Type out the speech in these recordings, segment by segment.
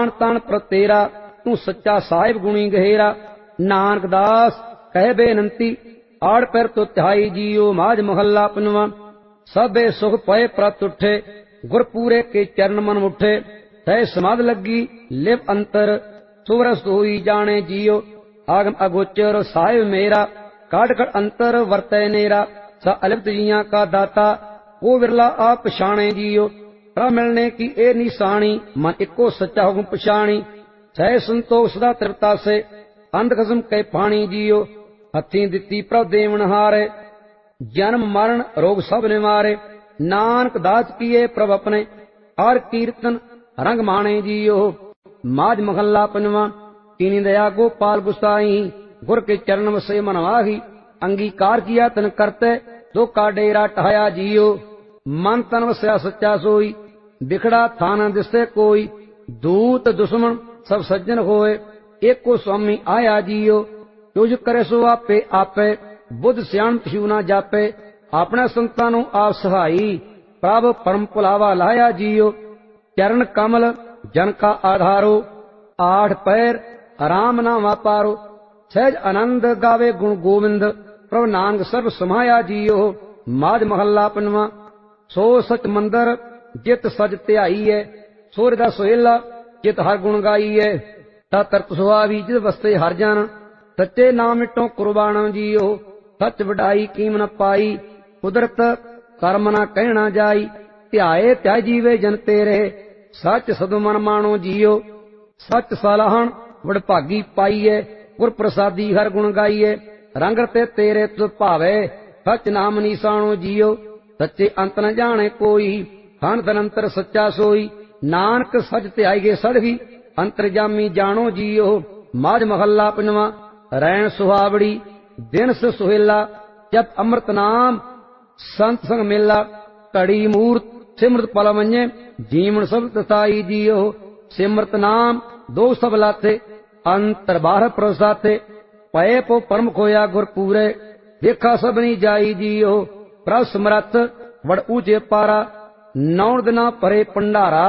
ताण ताण पर तेरा, तू सच्चा साहिब गुणी गहेरा। नानक दास कह बेनंती, आड़ पैर तो तिहाई जियो। माज महला पंजवा। सबे सुख पए प्रत उठे, गुरपूरे के चरण मन उठे। तय समाध लगी लिव अंतर, सुरस होई जाने जियो। आगम अगोचर साहिब मेरा, काट काट अंतर वर्तै नेरा। स अलिप्त जियां का दाता, वो विरला आप पछाणे जियो। प्रभ मिलने की ए निशानी, मन इको सच्चा हुक्म पछाणी। सह संतोख सदा तृप्ता से, अंध खसम कै पानी जियो। हथी दिती प्रभ देवन हारे, जन्म मरण रोग सब निवारे। नानक दास किए प्रभ अपने, हर कीर्तन रंग माणे जियो। माज महला पंजवा। कीनी दया गोपाल गुसाई, गुर के चरण वसे मन वाही। अंगीकार किया तन करते, दो का डेरा टहाया जियो। मन तन वसया सच्चा सोई, बिखड़ा थान दिसे कोई। दूत दुश्मन सब सज्जन होए, एक को स्वामी आया जियो। तुझ करे सो आपे आपे, बुद्ध सियाण पशु ना जापे। अपने संतां नूं आप सहाई, प्रभ परम भुलावा लाया जियो। चरण कमल जन का आधारो, आठ पैर राम नाम वापारो। सहज आनंद गावे गुण गोविंद, प्रभ नानक सर्व समाया जियो। माज महला पंजवा। सो सच मंदर जित सज ध्याई है, सूर्य दा सोहेला जित हर गुण गाई है। ता तरत सुहावी जित वस्ते हर जन, सच्चे नाम मिटो कुर्बान जियो। सच वडाई कीम न पाई, कुदरत कर्म न कहना जाई। ध्याए त्या जीवे जन तेरे, सच सद मन मानो जियो। सच सलाहन वडभागी पाईए, गुर प्रसादी हर गुण गाईए। रंग ते तेरे तुझ भावे, सच नाम निशानो जियो। सच्चे अंत न जाने कोई, धन धन अंतर सच्चा सोई। नानक सच ध्याई गे सदगी, अंतरजामी जानो जियो। माज महला पंजवा। रैन सुहावड़ी दिन से सुहेला, जब अमृत नाम संत संग मेला। घड़ी मूर्त सिमरत पल मन्ये, जीवन सब तताई जियो। सिमरत नाम दो सब लाथे, अंतर बाहर प्रसाथे। पए पो परम खोया गुर पूरे, देखा सबनी जाई जियो। प्रभ समरथ वड़ ऊंचे पारा, नौ दिना परे भंडारा।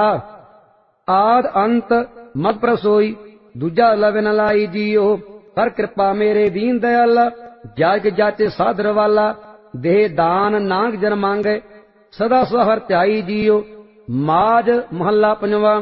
आद अंत मत प्रसोई, दूजा लवे न लाई जियो। कर कृपा मेरे दीन दयाल, जाग जाचे सादर वाला। देह दान नानक जन मांगे, सदा सहर त्याई जियो। माज महला पंजवा।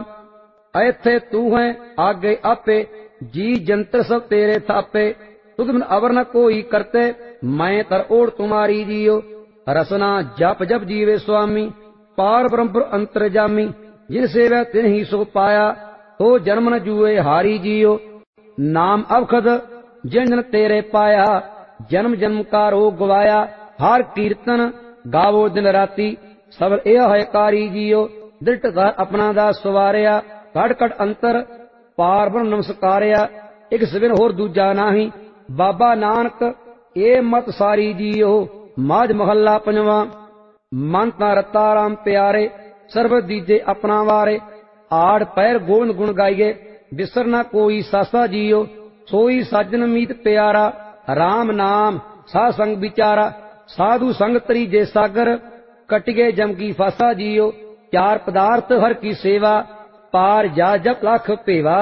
ऐथे तू है आगे आपे, जी जंतर सब तेरे थापे। तुझ बिन अवर न कोई करते, मैं तर ओढ़ तुम्हारी जियो। रसना जप जप जीवे स्वामी, पार ब्रह्म अंतरजामी। जिन सेवा तिन ही सो पाया, तो जन्म न जुए हारी जियो। नाम अवखद जिन जन तेरे पाया, जन्म जन्म का रोग गवाया। हर कीर्तन गावो दिन राती, सब यह है कारी जियो। दृढ़ घर अपना दास सवारिया, कट कट अंतर पार ब्रह्म नमस्कारिया। एक सिविन होर दूजा नाही, बाबा नानक ए मत सारी जियो। माज महला पंजवा। मन ता रता राम प्यारे, सर्व दीजे अपना वारे। आड़ पैर गोविंद गुण गाइए, बिसर न कोई सासा जियो। सोई साजन मीत प्यारा, राम नाम सा संग विचारा। साधु संग तरीजे सागर, कटिगे जम की फासा जियो। चार पदार्थ हर की सेवा, पार जा जप लाख पेवा।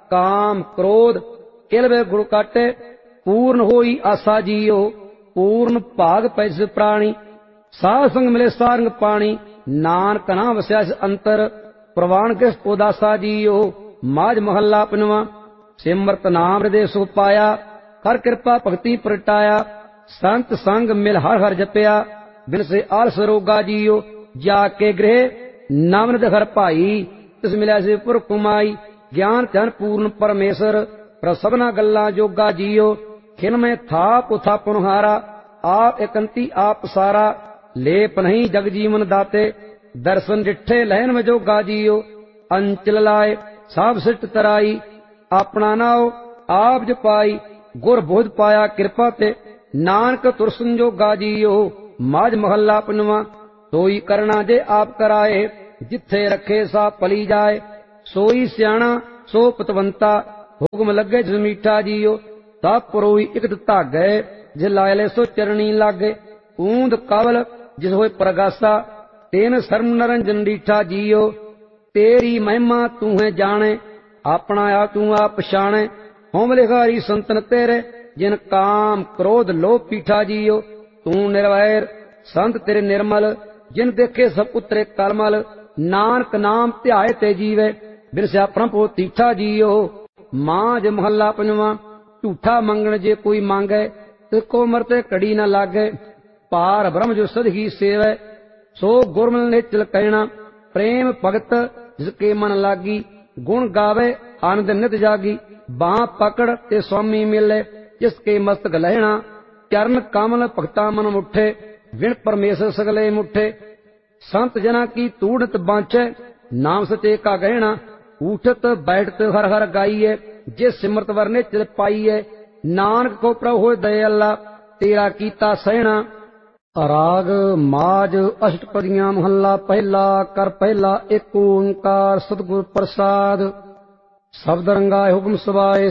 काम क्रोध किलवे गुण काटे, पूर्ण होई आशा जियो। पूर्ण भाग पैस प्राणी, साध संग मिले सारंग पानी। नानक नाम वस्या अंतर, प्रवान किस उदासा जियो। माज महला पंजवा। सिमरत नाम हृदय सुख पाया, कर कृपा भक्ति प्रटाया। संत संग मिल हर हर जपया, बिन से आलस रोगा जियो। जाके गृह नवनिध घर पाई, तिस मिल्या से पुर कुमाई। ज्ञान धन पूर्ण परमेश्वर, पर सबना गल्ला जोगा जियो। खिन में थाप उथापन हारा, आप एकंती आप सारा। लेप नहीं जग जीवन दाते, दर्शन डिठे लहन में जोगा जियो। अंचल लाए साब सिट तराई, अपना नाओ आप जपाई। गुर बोध पाया कृपा ते, नानक तुर संजोगा जियो। माज महला पंजवा। सोई करना जे आप कराए, जिथे रखे सा पली जाए। सोई सियाणा सो पतवंता, हुक्म लगे जिस मीठा जियो। तब परोई इकत धागे, जिस लायले सो चरणी लागे। ऊंद कवल जिस होए प्रगासा, तेन सर्म नरंजन डीठा जियो। तेरी महिमा तू है जाने, ਆਪਣਾ ਆ ਤੂੰ ਆਪ ਪਛਾਣੈ ਹਉ ਲਿਖਾਰੀ ਸੰਤਨ ਤੇਰੇ ਜਿਨ ਕਾਮ ਕ੍ਰੋਧ ਲੋਭ ਪੀਠਾ ਜੀਓ ਤੂੰ ਨਿਰਵੈਰ ਸੰਤ ਤੇਰੇ ਨਿਰਮਲ ਜਿਨ ਦੇਖੇ ਸਭ ਉਤਰੇ ਕਲਮਲ ਨਾਨਕ ਨਾਮ ਧਿਆਏ ਤੇ ਜੀਵੇ ਬਿਰਸਿਆ ਪ੍ਰਭੂ ਤੀਠਾ ਜੀਓ ਮਾਝ ਮਹੱਲਾ ਪੰਜਵਾਂ ਝੂਠਾ ਮੰਗਣ ਜੇ ਕੋਈ ਮੰਗੈ ਤੇ ਕੋਮਰ ਤੇ ਕੜੀ ਨਾ ਲਾਗੈ ਪਾਰ ਬ੍ਰਹਮ ਜੋ ਸਦਹੀ ਸੇਵੈ ਸੋ ਗੁਰਮਲ ਨੇ ਚਲ ਕਹਿਣਾ ਪ੍ਰੇਮ ਭਗਤ ਜਿਸ ਕੇ ਮਨ ਲਾਗੀ ਗੁਣ ਗਾਵੇ ਆਨੰਦ ਨਿਤ ਜਾਗੀ ਬਾਹ ਪਕੜ ਤੇ ਸੁਆਮੀ ਮਿਲੇ ਜਿਸ ਕੇ ਮਸਤਕ ਲਹਿਣਾ ਚਰਨ ਕਮਲ ਭਗਤਾ ਮਨ ਮੁਠੇ ਵਿਣ ਪਰਮੇਸ਼ਰ ਸਗਲੇ ਮੁਠੇ ਸੰਤ ਜਨਾ ਕੀ ਤੂੜਤ ਬਾਂਚੈ ਨਾਮ ਸਚੇ ਕਾ ਗਹਿਣਾ ਉਠਤ ਬੈਠਤ ਹਰ ਹਰ ਗਾਈਏ ਜੇ ਸਿਮਰਤ ਵਰਨੇ ਚਿਰ ਪਾਈਏ ਨਾਨਕ ਕੋ ਪ੍ਰਭ ਹੋਏ ਦਇ ਅੱਲਾ ਤੇਰਾ ਕੀਤਾ ਸਹਿਣਾ ਰਾਗ ਮਾਝ ਅਸ਼ਟਪਦੀਆਂ ਮਹੱਲਾ ਪਹਿਲਾ ਕਰ ਪਹਿਲਾ ਏਕ ਓੰਕਾਰ ਸਤਿਗੁਰ ਪ੍ਰਸਾਦ ਸ਼ਬਦ ਰੰਗਾਏ ਹੁਕਮ ਸੁਭਾਏ